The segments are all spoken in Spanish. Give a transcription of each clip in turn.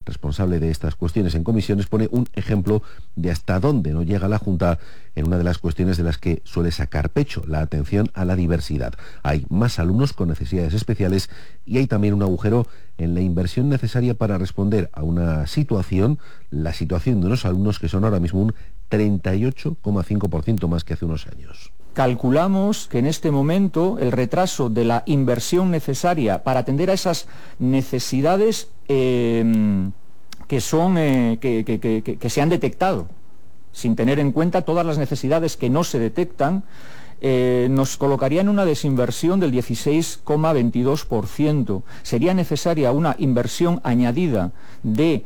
responsable de estas cuestiones en comisiones, pone un ejemplo de hasta dónde no llega la Junta en una de las cuestiones de las que suele sacar pecho, la atención a la diversidad. Hay más alumnos con necesidades especiales y hay también un agujero en la inversión necesaria para responder a una situación, la situación de unos alumnos que son ahora mismo un 38,5% más que hace unos años. Calculamos que en este momento el retraso de la inversión necesaria para atender a esas necesidades que se han detectado, sin tener en cuenta todas las necesidades que no se detectan, nos colocaría en una desinversión del 16,22%. Sería necesaria una inversión añadida de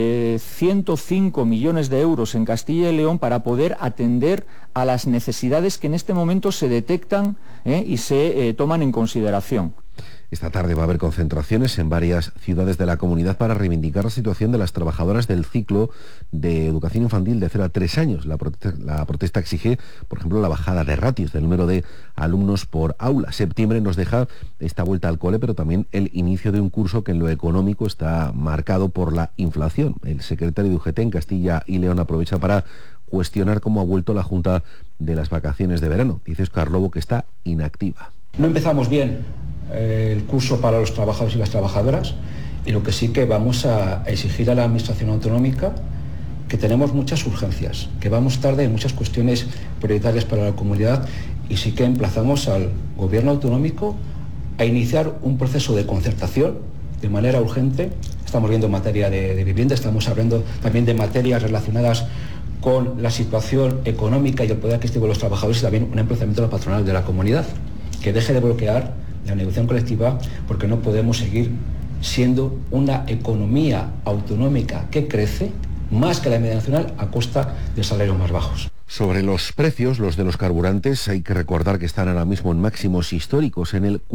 105 millones de euros en Castilla y León para poder atender a las necesidades que en este momento se detectan y se toman en consideración. Esta tarde va a haber concentraciones en varias ciudades de la comunidad para reivindicar la situación de las trabajadoras del ciclo de educación infantil de 0 a 3 años. La protesta exige, por ejemplo, la bajada de ratios del número de alumnos por aula. Septiembre nos deja esta vuelta al cole, pero también el inicio de un curso que en lo económico está marcado por la inflación. El secretario de UGT en Castilla y León aprovecha para cuestionar cómo ha vuelto la Junta de las vacaciones de verano. Dice Óscar Lobo que está inactiva. No empezamos bien el curso para los trabajadores y las trabajadoras, y lo que sí que vamos a exigir a la Administración Autonómica que tenemos muchas urgencias, que vamos tarde en muchas cuestiones prioritarias para la comunidad, y sí que emplazamos al Gobierno autonómico a iniciar un proceso de concertación de manera urgente. Estamos viendo en materia de vivienda, estamos hablando también de materias relacionadas con la situación económica y el poder adquisitivo de los trabajadores, y también un emplazamiento a la patronal de la comunidad, que deje de bloquear la negociación colectiva, porque no podemos seguir siendo una economía autonómica que crece más que la media nacional a costa de salarios más bajos. Sobre los precios, los de los carburantes, hay que recordar que están ahora mismo en máximos históricos. En el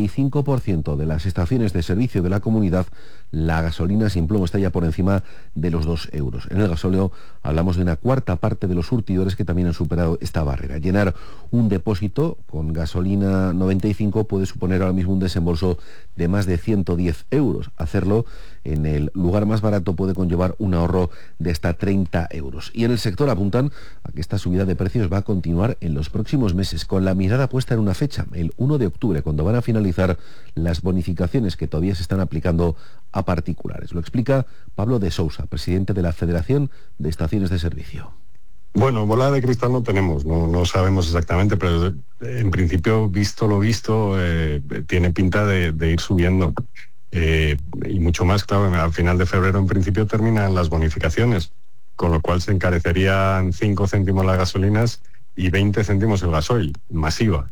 45% de las estaciones de servicio de la comunidad, la gasolina sin plomo está ya por encima de los 2 euros. En el gasóleo hablamos de una cuarta parte de los surtidores que también han superado esta barrera. Llenar un depósito con gasolina 95 puede suponer ahora mismo un desembolso de más de 110 euros. Hacerlo en el lugar más barato puede conllevar un ahorro de hasta 30 euros. Y en el sector apuntan a que esta subida de precios va a continuar en los próximos meses, con la mirada puesta en una fecha, el 1 de octubre, cuando van a finalizar las bonificaciones que todavía se están aplicando a particulares. Lo explica Pablo de Sousa, presidente de la Federación de Estaciones de Servicio. Bueno, bola de cristal no tenemos, no sabemos exactamente, pero en principio, visto lo visto, tiene pinta de ir subiendo. Y mucho más, claro, al final de febrero en principio terminan las bonificaciones, con lo cual se encarecerían 5 céntimos las gasolinas y 20 céntimos el gasoil, masiva.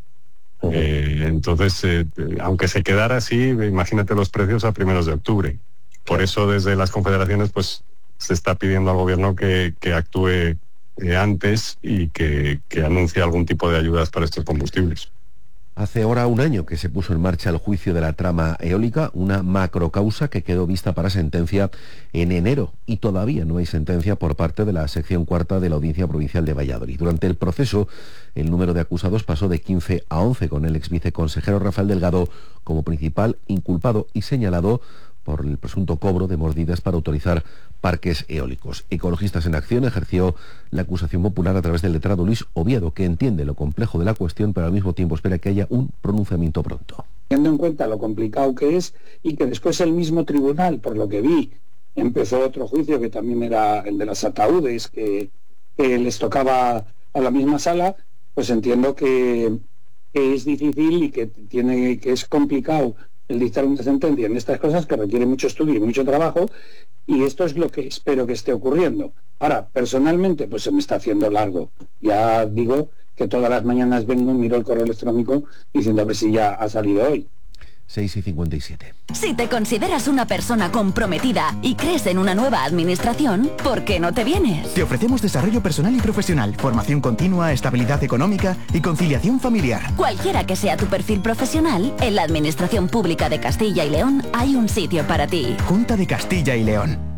Entonces, aunque se quedara así, imagínate los precios a primeros de octubre. Por eso desde las confederaciones pues se está pidiendo al gobierno que actúe antes y que anuncie algún tipo de ayudas para estos combustibles. Hace ahora un año que se puso en marcha el juicio de la trama eólica, una macrocausa que quedó vista para sentencia en enero, y todavía no hay sentencia por parte de la sección cuarta de la Audiencia Provincial de Valladolid. Durante el proceso, el número de acusados pasó de 15 a 11, con el exviceconsejero Rafael Delgado como principal inculpado y señalado por el presunto cobro de mordidas para autorizar parques eólicos. Ecologistas en Acción ejerció la acusación popular a través del letrado Luis Oviedo, que entiende lo complejo de la cuestión, pero al mismo tiempo espera que haya un pronunciamiento pronto. Teniendo en cuenta lo complicado que es, y que después el mismo tribunal, por lo que vi, empezó otro juicio que también era el de los ataúdes, que les tocaba a la misma sala, pues entiendo que es difícil y que es complicado el dictar una sentencia en estas cosas, que requiere mucho estudio y mucho trabajo, y esto es lo que espero que esté ocurriendo. Ahora, personalmente, pues se me está haciendo largo. Ya digo que todas las mañanas vengo y miro el correo electrónico diciendo a ver si ya ha salido hoy. 6:57. Si te consideras una persona comprometida y crees en una nueva administración, ¿por qué no te vienes? Te ofrecemos desarrollo personal y profesional, formación continua, estabilidad económica y conciliación familiar. Cualquiera que sea tu perfil profesional, en la Administración Pública de Castilla y León hay un sitio para ti. Junta de Castilla y León.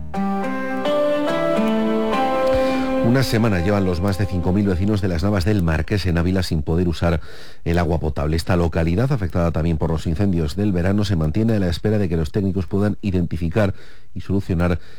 Una semana llevan los más de 5.000 vecinos de las Navas del Marqués en Ávila sin poder usar el agua potable. Esta localidad, afectada también por los incendios del verano, se mantiene a la espera de que los técnicos puedan identificar y solucionar